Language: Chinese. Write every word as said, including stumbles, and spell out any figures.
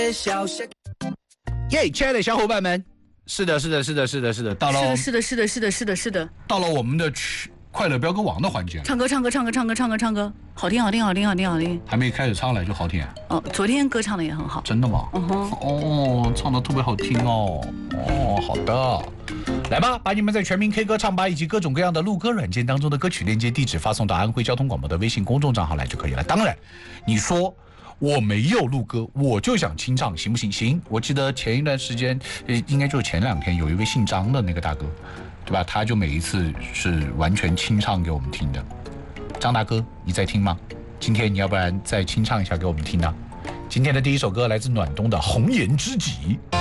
耶，亲爱的小伙伴们，是的，是的，是的，是的，是的，到了， 是的，是的，是的，是的，是的， 到了我们的快乐飙歌王的环节了。 唱歌，唱歌，唱歌，唱歌，唱歌，唱歌，好听，好听，好听，好听，好听。 还没开始唱来就好听。 哦，昨天歌唱的也很好。 真的吗？ 嗯哼。 哦，唱的特别好听哦。哦，好的。来吧，把你们在全民 K 歌唱吧以及各种各样的录歌软件当中的歌曲链接地址发送到安徽交通广播的微信公众账号来就可以了。当然，你说我没有录歌，我就想清唱，行不行？行。我记得前一段时间，应该就是前两天，有一位姓张的那个大哥，对吧？他就每一次是完全清唱给我们听的。张大哥，你在听吗？今天你要不然再清唱一下给我们听呢？今天的第一首歌来自暖冬的《红颜知己》。